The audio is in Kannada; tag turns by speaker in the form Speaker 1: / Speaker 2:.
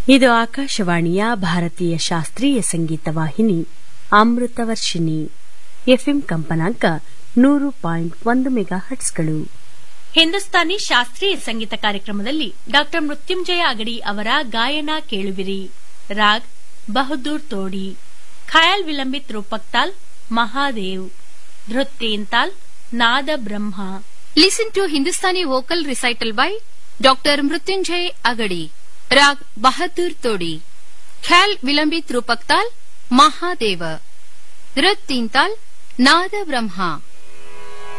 Speaker 1: ಇದು ಆಕಾಶವಾಣಿಯ ಭಾರತೀಯ ಶಾಸ್ತ್ರೀಯ ಸಂಗೀತ ವಾಹಿನಿ ಅಮೃತವರ್ಷಿಣಿ. ಎಫ್ಎಂ ಕಂಪನಾಂಕ 100.1 ಮೆಗಾಹರ್ಟ್ಸ್ಗಳು. ಹಿಂದೂಸ್ತಾನಿ ಶಾಸ್ತ್ರೀಯ ಸಂಗೀತ ಕಾರ್ಯಕ್ರಮದಲ್ಲಿ ಡಾ ಮೃತ್ಯುಂಜಯ ಅಗಡಿ ಅವರ ಗಾಯನ ಕೇಳುವಿರಿ. ರಾಗ್ ಬಹದ್ದೂರ್ ತೋಡಿ, ಖಯಾಲ್ ವಿಲಂಬಿತ್ ರೂಪಕ್ತಾಲ್ ಮಹಾದೇವ್, ಧೃತ್ತೇಂತಾಲ್ ನಾದ ಬ್ರಹ್ಮ.
Speaker 2: Listen to Hindustani vocal recital by ಡಾ ಮೃತ್ಯುಂಜಯ ಅಗಡಿ. ರಾಗ್ ಬಹದ್ದೂರ್ ತೋಡಿ, ಖ್ಯಾಲ್ ವಿಲಂಬಿತ್ ರೂಪಕ್ತಾಲ್ ಮಹಾದೇವ, ಧೃತ್ ತೀನ್ತಾಲ್ ನಾದ ಬ್ರಹ್ಮ.